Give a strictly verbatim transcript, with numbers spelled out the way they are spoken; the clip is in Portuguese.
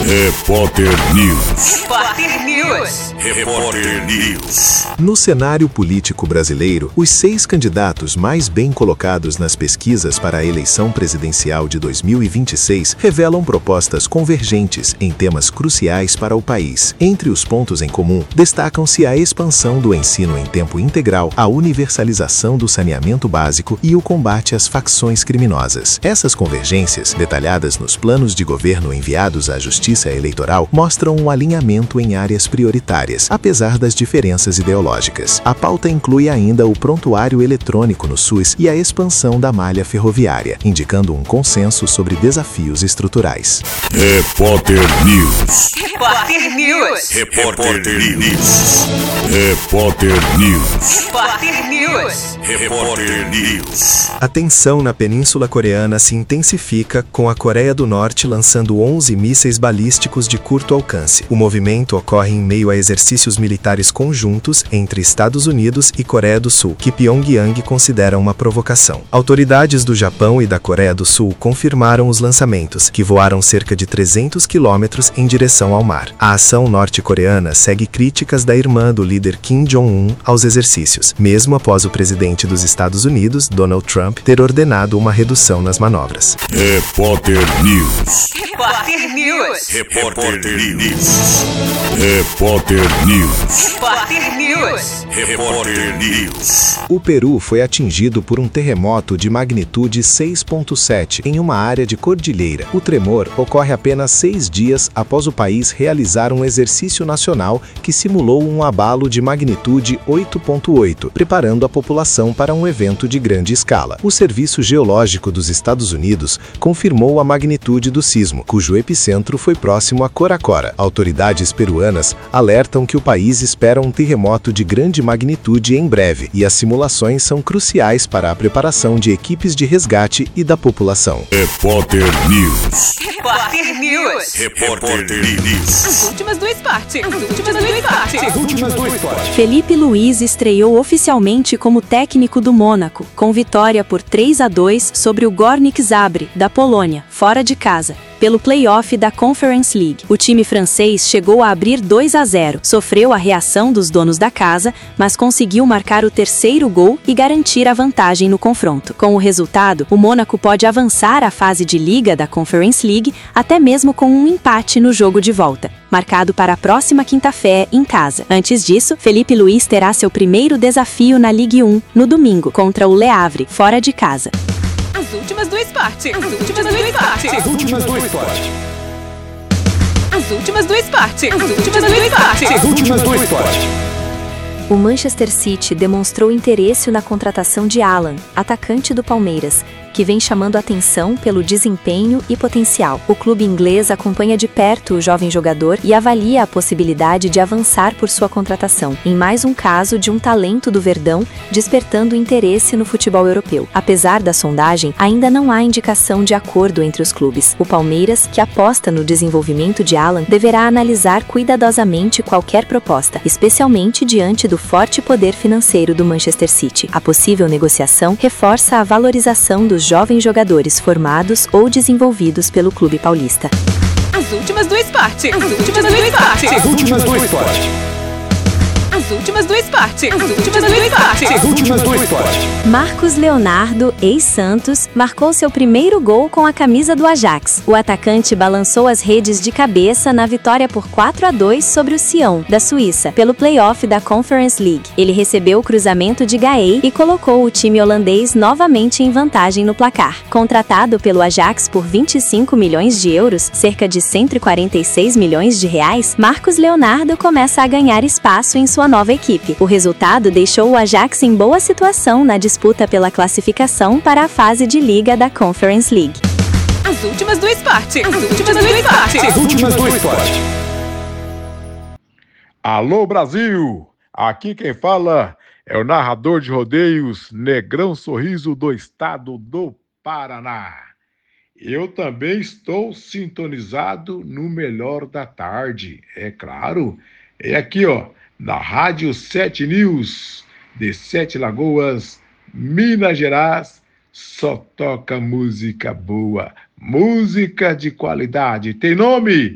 Repórter News. Repórter News. Repórter News. No cenário político brasileiro, os seis candidatos mais bem colocados nas pesquisas para a eleição presidencial de dois mil e vinte e seis revelam propostas convergentes em temas cruciais para o país. Entre os pontos em comum, destacam-se a expansão do ensino em tempo integral, a universalização do saneamento básico e o combate às facções criminosas. Essas convergências, detalhadas nos planos de governo enviados à Justiça Eleitoral, mostram um alinhamento em áreas prioritárias, apesar das diferenças ideológicas. A pauta inclui ainda o prontuário eletrônico no SUS e a expansão da malha ferroviária, indicando um consenso sobre desafios estruturais. Repórter News. Repórter News. Repórter News. Repórter News. Repórter News. Repórter News. A tensão na Península Coreana se intensifica, com a Coreia do Norte lançando onze mísseis balísticos de curto alcance. O movimento ocorre em meio a exercícios militares conjuntos entre Estados Unidos e Coreia do Sul, que Pyongyang considera uma provocação. Autoridades do Japão e da Coreia do Sul confirmaram os lançamentos, que voaram cerca de trezentos quilômetros em direção ao mar. A ação norte-coreana segue críticas da irmã do líder Kim Jong-un aos exercícios, mesmo após o presidente dos Estados Unidos, Donald Trump, ter ordenado uma redução nas manobras. Repórter News. Repórter News. Repórter News. Repórter News. Repórter News. Repórter News. O Peru foi atingido por um terremoto de magnitude seis ponto sete em uma área de cordilheira. O tremor ocorre apenas seis dias após o país realizar um exercício nacional que simulou um abalo de magnitude oito ponto oito, preparando a população para um evento de grande escala. O Serviço Geológico dos Estados Unidos confirmou a magnitude do sismo, cujo epicentro foi próximo a Coracora. Autoridades peruanas alertam que o país espera um terremoto de grande magnitude em breve, e as simulações são cruciais para a preparação de equipes de resgate e da população. Repórter News. Repórter News. Repórter News. As últimas do esporte. As últimas do esporte. As últimas do esporte. Felipe Luiz estreou oficialmente como técnico do Mônaco, com vitória por três a dois sobre o Górnik Zabrze, da Polônia, fora de casa, pelo play-off da Conference League. O time francês chegou a abrir dois a zero, sofreu a reação dos donos da casa, mas conseguiu marcar o terceiro gol e garantir a vantagem no confronto. Com o resultado, o Mônaco pode avançar à fase de liga da Conference League, até mesmo com um empate no jogo de volta, marcado para a próxima quinta-feira em casa. Antes disso, Felipe Luiz terá seu primeiro desafio na Ligue um, no domingo, contra o Le Havre, fora de casa. As últimas do esporte. As últimas do esporte. As últimas do esporte. As últimas do esporte. As últimas do esporte. As últimas do esporte. O Manchester City demonstrou interesse na contratação de Alan, atacante do Palmeiras, que vem chamando atenção pelo desempenho e potencial. O clube inglês acompanha de perto o jovem jogador e avalia a possibilidade de avançar por sua contratação, em mais um caso de um talento do Verdão despertando interesse no futebol europeu. Apesar da sondagem, ainda não há indicação de acordo entre os clubes. O Palmeiras, que aposta no desenvolvimento de Alan, deverá analisar cuidadosamente qualquer proposta, especialmente diante do forte poder financeiro do Manchester City. A possível negociação reforça a valorização dos jovens jogadores formados ou desenvolvidos pelo clube paulista. As últimas do esporte. As últimas do esporte. As últimas do esporte. As últimas do esporte. As últimas do esporte. As últimas do esporte. Marcos Leonardo, ex-Santos, marcou seu primeiro gol com a camisa do Ajax. O atacante balançou as redes de cabeça na vitória por quatro a dois sobre o Sion, da Suíça, pelo play-off da Conference League. Ele recebeu o cruzamento de Gaey e colocou o time holandês novamente em vantagem no placar. Contratado pelo Ajax por vinte e cinco milhões de euros, cerca de cento e quarenta e seis milhões de reais, Marcos Leonardo começa a ganhar espaço em sua nova equipe. O resultado deixou o Ajax em boa situação na disputa pela classificação para a fase de liga da Conference League. As últimas do esporte. As últimas do esporte. As últimas do esporte. Alô, Brasil! Aqui quem fala é o narrador de rodeios Negrão Sorriso do estado do Paraná. Eu também estou sintonizado no Melhor da Tarde, é claro. É aqui, ó, na Rádio sete News, de Sete Lagoas, Minas Gerais, só toca música boa, música de qualidade. Tem nome?